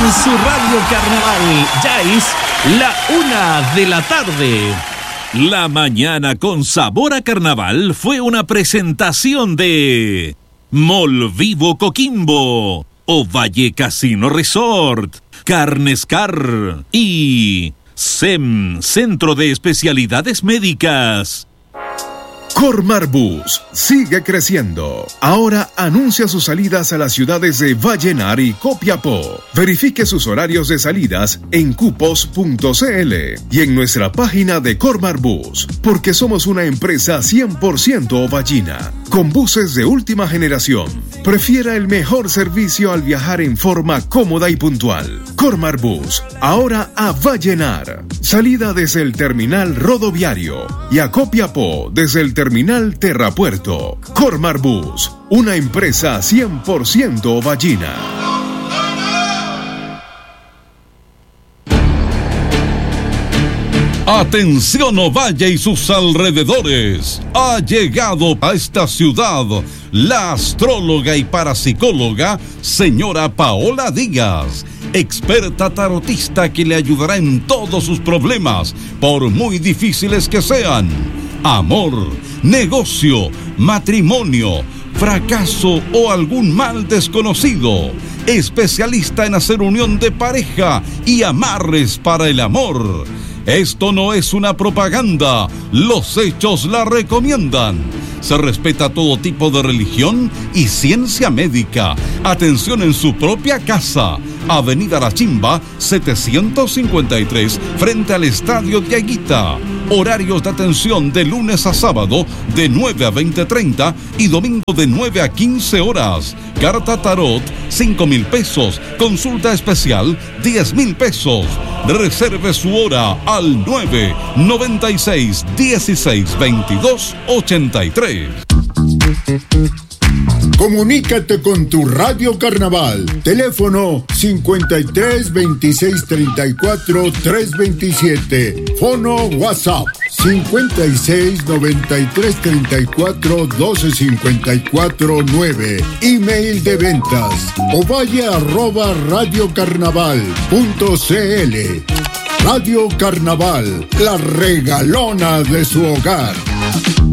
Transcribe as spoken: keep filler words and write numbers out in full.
su Radio Carnaval. Ya es la una de la tarde. La mañana con sabor a carnaval fue una presentación de Mall Vivo Coquimbo, Ovalle Casino Resort, Carnescar y S E M, Centro de Especialidades Médicas. Cormarbus sigue creciendo. Ahora anuncia sus salidas a las ciudades de Vallenar y Copiapó. Verifique sus horarios de salidas en cupos punto c l y en nuestra página de Cormarbus, porque somos una empresa cien por ciento ovallina, con buses de última generación. Prefiera el mejor servicio al viajar en forma cómoda y puntual. Cormarbus, ahora a Vallenar. Salida desde el terminal rodoviario y a Copiapó desde el terminal Terrapuerto. Cormarbus, una empresa cien por ciento ovallina. Atención Ovalle y sus alrededores. Ha llegado a esta ciudad la astróloga y parapsicóloga señora Paola Díaz, experta tarotista que le ayudará en todos sus problemas, por muy difíciles que sean. Amor, negocio, matrimonio, fracaso o algún mal desconocido. Especialista en hacer unión de pareja y amarres para el amor. Esto no es una propaganda, los hechos la recomiendan. Se respeta todo tipo de religión y ciencia médica. Atención en su propia casa. Avenida La Chimba, setecientos cincuenta y tres, frente al Estadio de Aguita. Horarios de atención de lunes a sábado de nueve a veinte treinta y domingo de nueve a quince horas. Carta Tarot, cinco mil pesos. Consulta especial, diez mil pesos. Reserve su hora al nueve noventa y seis dieciséis veintidós ochenta y tres. Comunícate con tu Radio Carnaval. Teléfono cincuenta y tres veintiséis treinta y cuatro trescientos veintisiete. Fono WhatsApp cincuenta y seis noventa y tres treinta y cuatro doce cincuenta y cuatro nueve. Email de ventas ovalle arroba radiocarnaval punto c l. Radio Carnaval, la regalona de su hogar.